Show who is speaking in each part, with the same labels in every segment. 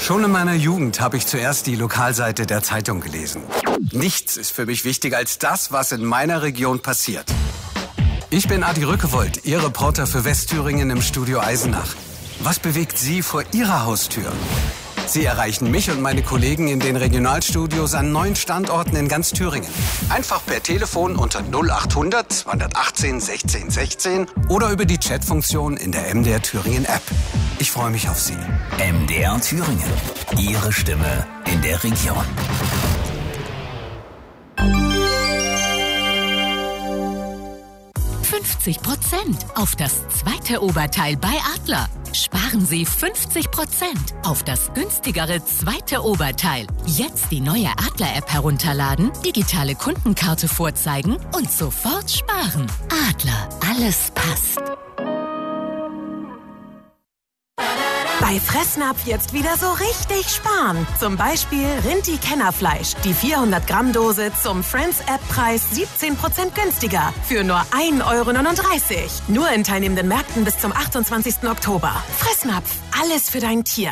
Speaker 1: Schon in meiner Jugend habe ich zuerst die Lokalseite der Zeitung gelesen. Nichts ist für mich wichtiger als das, was in meiner Region passiert. Ich bin Adi Rückewold, Ihr Reporter für Westthüringen im Studio Eisenach. Was bewegt Sie vor Ihrer Haustür? Sie erreichen mich und meine Kollegen in den Regionalstudios an 9 Standorten in ganz Thüringen. Einfach per Telefon unter 0800 218 16 16 oder über die Chatfunktion in der MDR Thüringen App. Ich freue mich auf Sie.
Speaker 2: MDR Thüringen. Ihre Stimme in der Region.
Speaker 3: %50 auf das zweite Oberteil bei Adler. Sparen Sie 50% auf das günstigere zweite Oberteil. Jetzt die neue Adler-App herunterladen, digitale Kundenkarte vorzeigen und sofort sparen. Adler, alles passt.
Speaker 4: Bei Fressnapf jetzt wieder so richtig sparen. Zum Beispiel Rinti-Kennerfleisch. Die 400-Gramm-Dose zum Friends-App-Preis 17% günstiger. Für nur 1,39 €. Nur in teilnehmenden Märkten bis zum 28. Oktober. Fressnapf, alles für dein Tier.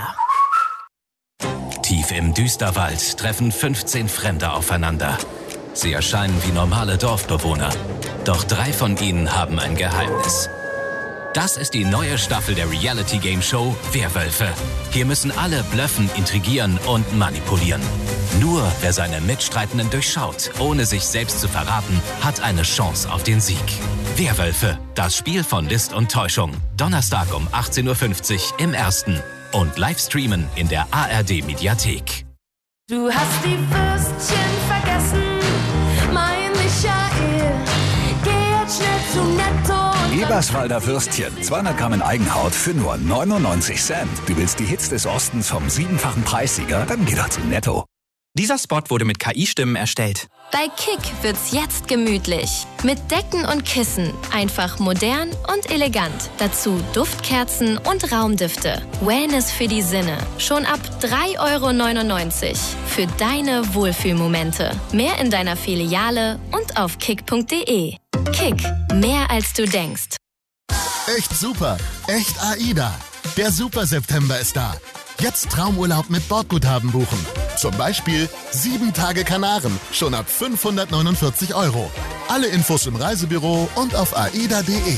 Speaker 5: Tief im Düsterwald treffen 15 Fremde aufeinander. Sie erscheinen wie normale Dorfbewohner. Doch 3 von ihnen haben ein Geheimnis. Das ist die neue Staffel der Reality-Game-Show Werwölfe. Hier müssen alle blöffen, intrigieren und manipulieren. Nur wer seine Mitstreitenden durchschaut, ohne sich selbst zu verraten, hat eine Chance auf den Sieg. Werwölfe, das Spiel von List und Täuschung. Donnerstag um 18:50 Uhr im Ersten. Und live streamen in der ARD-Mediathek.
Speaker 6: Du hast die Würstchen vergessen, mein Michael. Geh jetzt schnell zu Netto.
Speaker 7: Eberswalder Würstchen, 200 Gramm in Eigenhaut für nur 99 Cent. Du willst die Hits des Ostens vom 7-fachen Preissieger? Dann geh doch zu Netto.
Speaker 8: Dieser Spot wurde mit KI-Stimmen erstellt.
Speaker 9: Bei Kick wird's jetzt gemütlich. Mit Decken und Kissen. Einfach modern und elegant. Dazu Duftkerzen und Raumdüfte. Wellness für die Sinne. Schon ab 3,99 € für deine Wohlfühlmomente. Mehr in deiner Filiale und auf kick.de. Kick, mehr als du denkst.
Speaker 10: Echt super, echt AIDA. Der Super September ist da. Jetzt Traumurlaub mit Bordguthaben buchen. Zum Beispiel 7 Tage Kanaren, schon ab 549 €. Alle Infos im Reisebüro und auf aida.de.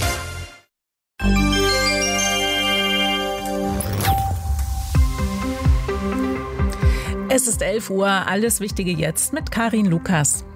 Speaker 11: Es ist 11 Uhr, alles Wichtige jetzt mit Karin Lukas.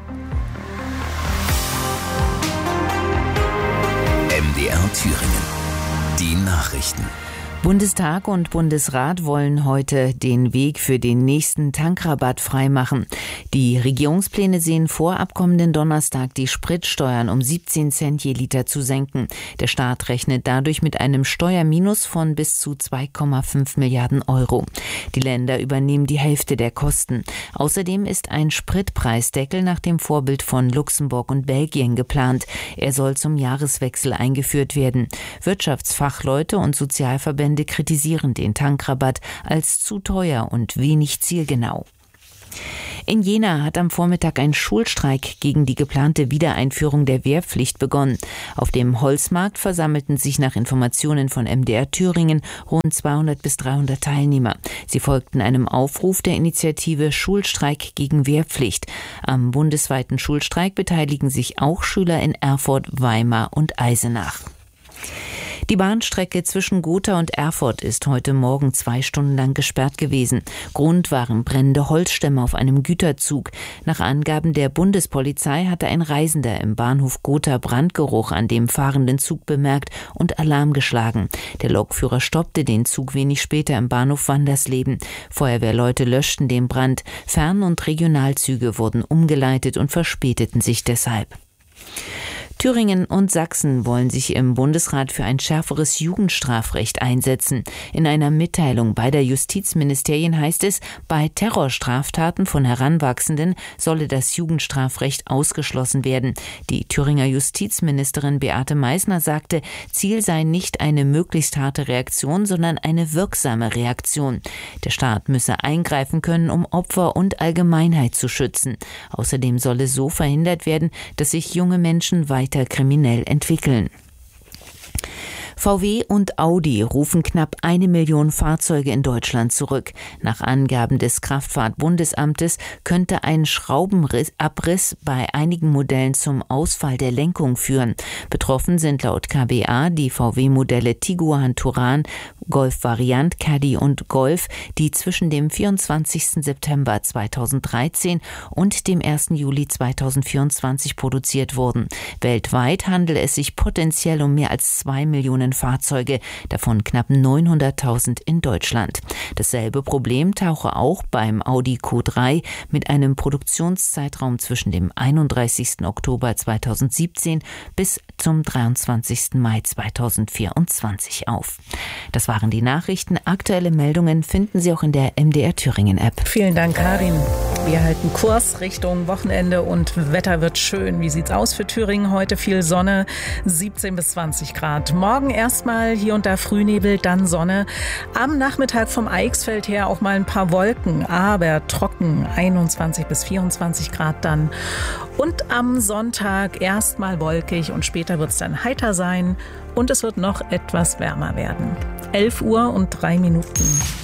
Speaker 2: MDR Thüringen. Die Nachrichten.
Speaker 12: Bundestag und Bundesrat wollen heute den Weg für den nächsten Tankrabatt freimachen. Die Regierungspläne sehen vor, ab kommenden Donnerstag die Spritsteuern um 17 Cent je Liter zu senken. Der Staat rechnet dadurch mit einem Steuerminus von bis zu 2,5 Milliarden €. Die Länder übernehmen die Hälfte der Kosten. Außerdem ist ein Spritpreisdeckel nach dem Vorbild von Luxemburg und Belgien geplant. Er soll zum Jahreswechsel eingeführt werden. Wirtschaftsfachleute und Sozialverbände kritisieren den Tankrabatt als zu teuer und wenig zielgenau. In Jena hat am Vormittag ein Schulstreik gegen die geplante Wiedereinführung der Wehrpflicht begonnen. Auf dem Holzmarkt versammelten sich nach Informationen von MDR Thüringen rund 200 bis 300 Teilnehmer. Sie folgten einem Aufruf der Initiative Schulstreik gegen Wehrpflicht. Am bundesweiten Schulstreik beteiligen sich auch Schüler in Erfurt, Weimar und Eisenach. Die Bahnstrecke zwischen Gotha und Erfurt ist heute Morgen 2 Stunden lang gesperrt gewesen. Grund waren brennende Holzstämme auf einem Güterzug. Nach Angaben der Bundespolizei hatte ein Reisender im Bahnhof Gotha Brandgeruch an dem fahrenden Zug bemerkt und Alarm geschlagen. Der Lokführer stoppte den Zug wenig später im Bahnhof Wandersleben. Feuerwehrleute löschten den Brand. Fern- und Regionalzüge wurden umgeleitet und verspäteten sich deshalb. Thüringen und Sachsen wollen sich im Bundesrat für ein schärferes Jugendstrafrecht einsetzen. In einer Mitteilung beider Justizministerien heißt es, bei Terrorstraftaten von Heranwachsenden solle das Jugendstrafrecht ausgeschlossen werden. Die Thüringer Justizministerin Beate Meissner sagte, Ziel sei nicht eine möglichst harte Reaktion, sondern eine wirksame Reaktion. Der Staat müsse eingreifen können, um Opfer und Allgemeinheit zu schützen. Außerdem solle so verhindert werden, dass sich junge Menschen weiter kriminell entwickeln. VW und Audi rufen knapp 1 Million Fahrzeuge in Deutschland zurück. Nach Angaben des Kraftfahrtbundesamtes könnte ein Schraubenabriss bei einigen Modellen zum Ausfall der Lenkung führen. Betroffen sind laut kba die VW-Modelle Tiguan Touran, Golf Variant, Caddy und Golf, die zwischen dem 24. September 2013 und dem 1. Juli 2024 produziert wurden. Weltweit handelt es sich potenziell um mehr als 2 Millionen Fahrzeuge, davon knapp 900.000 in Deutschland. Dasselbe Problem tauche auch beim Audi Q3 mit einem Produktionszeitraum zwischen dem 31. Oktober 2017 bis zum 23. Mai 2024 auf. Das waren die Nachrichten. Aktuelle Meldungen finden Sie auch in der MDR Thüringen App.
Speaker 11: Vielen Dank, Karin. Wir halten Kurs Richtung Wochenende und Wetter wird schön. Wie sieht's aus für Thüringen? Heute viel Sonne, 17 bis 20 Grad. Morgen erstmal hier und da Frühnebel, dann Sonne. Am Nachmittag vom Eichsfeld her auch mal ein paar Wolken, aber trocken, 21 bis 24 Grad dann. Und am Sonntag erstmal wolkig und später wird es dann heiter sein und es wird noch etwas wärmer werden. 11 Uhr und 3 Minuten.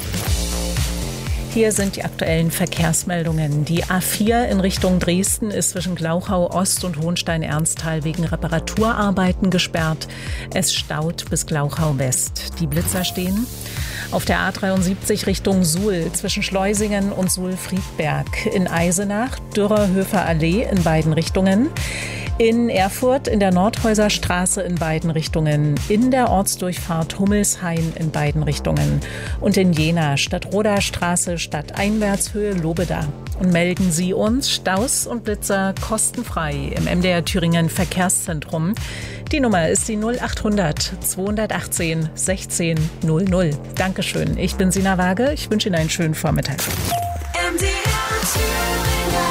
Speaker 11: Hier sind die aktuellen Verkehrsmeldungen. Die A4 in Richtung Dresden ist zwischen Glauchau Ost und Hohenstein-Ernsthal wegen Reparaturarbeiten gesperrt. Es staut bis Glauchau West. Die Blitzer stehen. Auf der A73 Richtung Suhl zwischen Schleusingen und Suhl-Friedberg. In Eisenach, Dürerhöfer Allee in beiden Richtungen. In Erfurt in der Nordhäuser Straße in beiden Richtungen, in der Ortsdurchfahrt Hummelshain in beiden Richtungen und in Jena Stadtroder Straße Stadteinwärtshöhe Lobeda. Und melden Sie uns Staus und Blitzer kostenfrei im MDR Thüringen Verkehrszentrum. Die Nummer ist die 0800 218 16 00. Dankeschön. Ich bin Sina Waage. Ich wünsche Ihnen einen schönen Vormittag.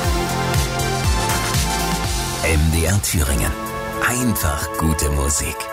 Speaker 2: MDR Thüringen. Einfach gute Musik.